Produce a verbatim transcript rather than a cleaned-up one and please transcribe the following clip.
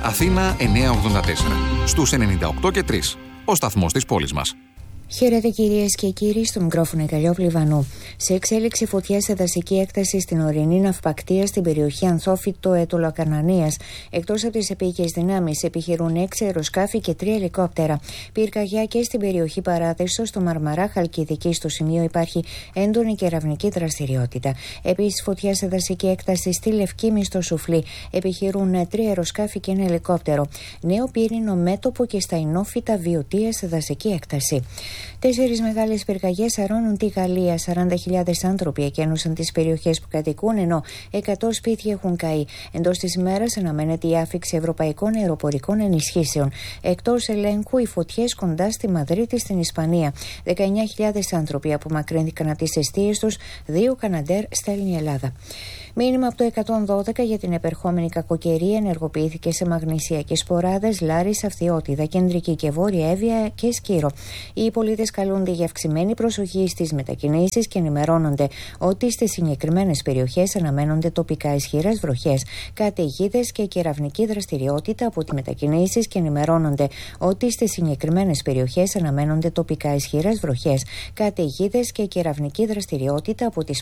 Αθήνα εννιακόσια ογδόντα τέσσερα. Στους ενενήντα οκτώ και τρία. Ο σταθμός της πόλης μας. Χαίρετε κυρίες και κύριοι, στο μικρόφωνο Καλλιόπουλου Ιβανού. Σε εξέλιξη φωτιά σε δασική έκταση στην ορεινή ναυπακτία στην περιοχή Ανθόφυτο Αιτωλοακανανίας. Εκτός από τις επίκαιες δυνάμεις, επιχειρούν έξι αεροσκάφη και τρία ελικόπτερα. Πυρκαγιά και στην περιοχή Παράδεισο, στο Μαρμαρά, Χαλκιδική. Στο σημείο υπάρχει έντονη κεραυνική δραστηριότητα. Επίσης, φωτιά σε δασική έκταση στη Λευκήμη, στο Σουφλί. Επιχειρούν τρία αεροσκάφη και ένα ελικόπτερο. Νέο πύρινο μέτωπο και στα Ινόφυτα Βιωτία σε δασική έκταση. Τέσσερις μεγάλες πυρκαγιές αρρώνουν τη Γαλλία. σαράντα χιλιάδες άνθρωποι εκένωσαν τις περιοχές που κατοικούν, ενώ εκατό σπίτια έχουν καεί. Εντός της ημέρας αναμένεται η άφιξη ευρωπαϊκών αεροπορικών ενισχύσεων. Εκτός ελέγχου, οι φωτιές κοντά στη Μαδρίτη, στην Ισπανία. δεκαεννιά χιλιάδες άνθρωποι απομακρύνθηκαν από τις εστίες τους. Δύο Καναντέρ στέλνει η Ελλάδα. Μήνυμα από το εκατόν δώδεκα για την επερχόμενη κακοκαιρία ενεργοποιήθηκε σε Μαγνησιακές Ποράδες, Λάρις, Αυθιώτιδα, Κεντρική και Βόρεια Εύβοια και Σκύρο. Οι πολίτες καλούνται για αυξημένη προσοχή στις μετακινήσεις και ενημερώνονται ότι στις συγκεκριμένες περιοχές αναμένονται τοπικά ισχυρές βροχές, καταιγίδες και κεραυνική δραστηριότητα από τις μετακινήσεις και ενημερώνονται ότι στις συγκεκριμένες περιοχές αναμένονται τοπικά ισχυρές βροχές, καταιγίδες και κεραυνική δραστηριότητα από τις